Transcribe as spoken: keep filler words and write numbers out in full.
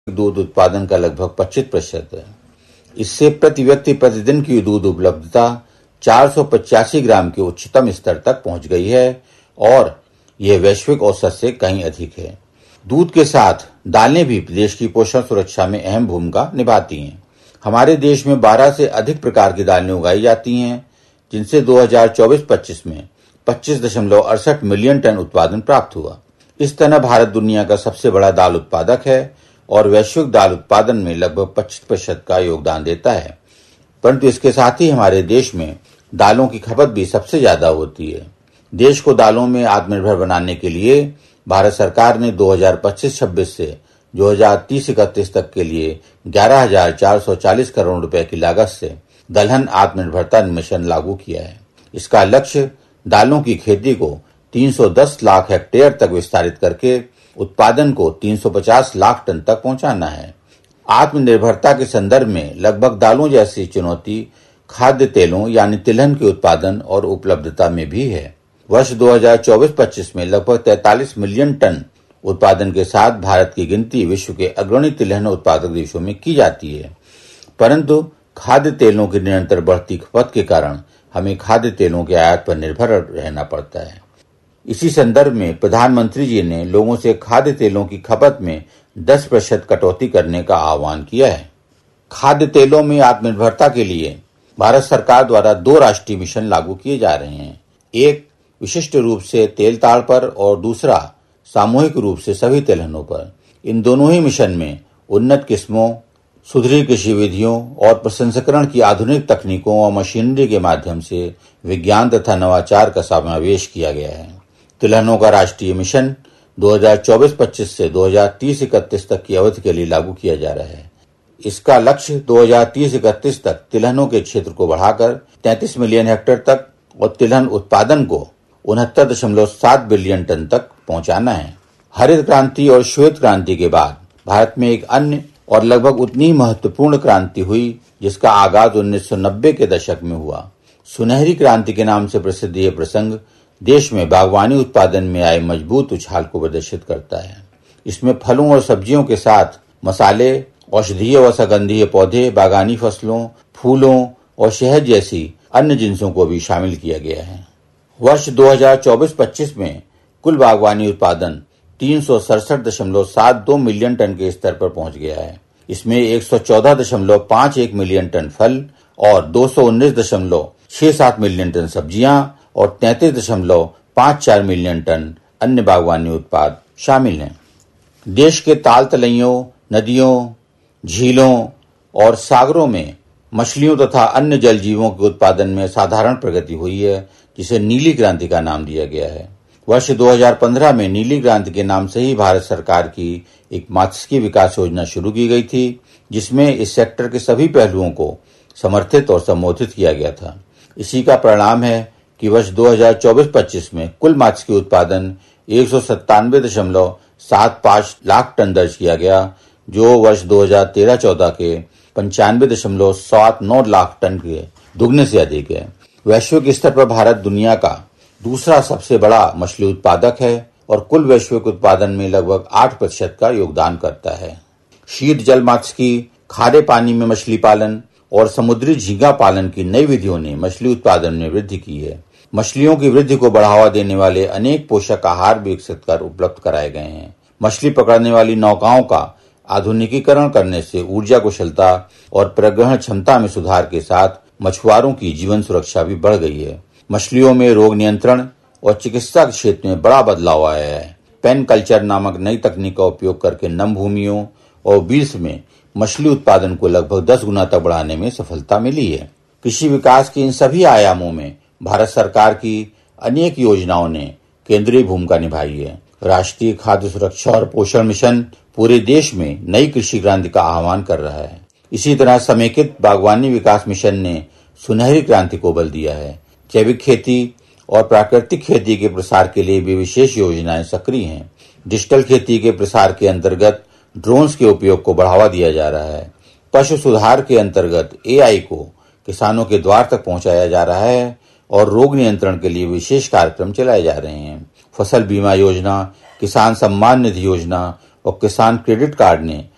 दूध उत्पादन का लगभग पच्चीस प्रतिशत है। इससे प्रति व्यक्ति प्रतिदिन की दूध उपलब्धता चार सौ पचासी ग्राम के उच्चतम स्तर तक पहुंच गई है और यह वैश्विक औसत से कहीं अधिक है। दूध के साथ दालें भी देश की पोषण सुरक्षा में अहम भूमिका निभाती हैं। हमारे देश में बारह से अधिक प्रकार की दालें उगाई जाती हैं, जिनसे दो हज़ार चौबीस पच्चीस में पच्चीस दशमलव अड़सठ मिलियन टन उत्पादन प्राप्त हुआ। इस तरह भारत दुनिया का सबसे बड़ा दाल उत्पादक है और वैश्विक दाल उत्पादन में लगभग पच्चीस प्रतिशत का योगदान देता है। परंतु इसके साथ ही हमारे देश में दालों की खपत भी सबसे ज्यादा होती है। देश को दालों में आत्मनिर्भर बनाने के लिए भारत सरकार ने दो हज़ार पच्चीस छब्बीस से दो हज़ार तीस इकतीस तक के लिए ग्यारह हज़ार चार सौ चालीस करोड़ रुपए की लागत से दलहन आत्मनिर्भरता मिशन लागू किया है। इसका लक्ष्य दालों की खेती को तीन सौ दस लाख हेक्टेयर तक विस्तारित करके उत्पादन को तीन सौ पचास लाख टन तक पहुंचाना है। आत्मनिर्भरता के संदर्भ में लगभग दालों जैसी चुनौती खाद्य तेलों यानी तिलहन के उत्पादन और उपलब्धता में भी है। वर्ष दो हज़ार चौबीस पच्चीस में लगभग तैंतालीस मिलियन टन उत्पादन के साथ भारत की गिनती विश्व के अग्रणी तिलहन उत्पादक देशों में की जाती है। परंतु खाद्य तेलों की निरंतर बढ़ती खपत के कारण हमें खाद्य तेलों के आयात पर निर्भर रहना पड़ता है। इसी संदर्भ में प्रधानमंत्री जी ने लोगों से खाद्य तेलों की खपत में दस प्रतिशत कटौती करने का आह्वान किया है। खाद्य तेलों में आत्मनिर्भरता के लिए भारत सरकार द्वारा दो राष्ट्रीय मिशन लागू किए जा रहे हैं। एक विशिष्ट रूप से तेल ताड़ पर और दूसरा सामूहिक रूप से सभी तिलहनों पर। इन दोनों ही मिशन में उन्नत किस्मों, सुधरी कृषि विधियों और प्रसंस्करण की आधुनिक तकनीकों और मशीनरी के माध्यम से विज्ञान तथा नवाचार का समावेश किया गया है। तिलहनों का राष्ट्रीय मिशन दो हज़ार चौबीस पच्चीस से दो हज़ार तीस इकतीस तक की अवधि के लिए लागू किया जा रहा है। इसका लक्ष्य दो हज़ार तीस इकतीस तक तिलहनों के क्षेत्र को बढ़ाकर तैंतीस मिलियन हेक्टेयर तक और तिलहन उत्पादन को उनहत्तर दशमलव सात बिलियन टन तक पहुंचाना है। हरित क्रांति और श्वेत क्रांति के बाद भारत में एक अन्य और लगभग उतनी ही महत्वपूर्ण क्रांति हुई, जिसका आगाज उन्नीस सौ नब्बे के दशक में हुआ। सुनहरी क्रांति के नाम से प्रसिद्ध ये प्रसंग देश में बागवानी उत्पादन में आए मजबूत उछाल को प्रदर्शित करता है। इसमें फलों और सब्जियों के साथ मसाले, औषधीय व सुगंधीय पौधे, बागानी फसलों, फूलों और शहद जैसी अन्य जिन्सों को भी शामिल किया गया है। वर्ष दो हज़ार चौबीस पच्चीस में कुल बागवानी उत्पादन तीन सौ सड़सठ दशमलव सात दो मिलियन टन के स्तर पर पहुंच गया है। इसमें एक सौ चौदह दशमलव पाँच एक मिलियन टन फल और दो सौ उन्नीस दशमलव छह सात मिलियन टन सब्जियां और तैंतीस दशमलव पाँच चार मिलियन टन अन्य बागवानी उत्पाद शामिल हैं। देश के ताल तलैयों, नदियों, झीलों और सागरों में मछलियों तथा अन्य जल जीवों के उत्पादन में साधारण प्रगति हुई है, जिसे नीली क्रांति का नाम दिया गया है। वर्ष दो हज़ार पंद्रह में नीली क्रांति के नाम से ही भारत सरकार की एक मत्स्य विकास योजना शुरू की गई थी, जिसमें इस सेक्टर के सभी पहलुओं को समर्थित और संबोधित किया गया था। इसी का परिणाम है कि वर्ष दो हज़ार चौबीस पच्चीस में कुल मत्स्य उत्पादन एक सौ सत्तानवे दशमलव सात पाँच लाख टन दर्ज किया गया, जो वर्ष दो हज़ार तेरह चौदह के पंचानवे दशमलव सात नौ लाख टन के दुगने से अधिक है। वैश्विक स्तर पर भारत दुनिया का दूसरा सबसे बड़ा मछली उत्पादक है और कुल वैश्विक उत्पादन में लगभग आठ प्रतिशत का योगदान करता है। शीत जल मत्स्य, खारे पानी में मछली पालन और समुद्री झींगा पालन की नई विधियों ने मछली उत्पादन में वृद्धि की है। मछलियों की वृद्धि को बढ़ावा देने वाले अनेक पोषक आहार विकसित कर उपलब्ध कराए गए हैं। मछली पकड़ने वाली नौकाओं का आधुनिकीकरण करने से ऊर्जा कुशलता और प्रग्रहण क्षमता में सुधार के साथ मछुआरों की जीवन सुरक्षा भी बढ़ गई है। मछलियों में रोग नियंत्रण और चिकित्सा के क्षेत्र में बड़ा बदलाव आया है। पेन कल्चर नामक नई तकनीक का उपयोग करके नम भूमियों और बील्स में मछली उत्पादन को लगभग दस गुना तक बढ़ाने में सफलता मिली है। कृषि विकास के इन सभी आयामों में भारत सरकार की अनेक योजनाओं ने केंद्रीय भूमिका निभाई है। राष्ट्रीय खाद्य सुरक्षा और पोषण मिशन पूरे देश में नई कृषि क्रांति का आह्वान कर रहा है। इसी तरह समेकित बागवानी विकास मिशन ने सुनहरी क्रांति को बल दिया है। जैविक खेती और प्राकृतिक खेती के प्रसार के लिए भी विशेष योजनाएं सक्रिय हैं। डिजिटल खेती के प्रसार के अंतर्गत ड्रोन्स के उपयोग को बढ़ावा दिया जा रहा है। पशु सुधार के अंतर्गत एआई को किसानों के द्वार तक पहुंचाया जा रहा है और रोग नियंत्रण के लिए विशेष कार्यक्रम चलाए जा रहे हैं। फसल बीमा योजना, किसान सम्मान निधि योजना और किसान क्रेडिट कार्ड ने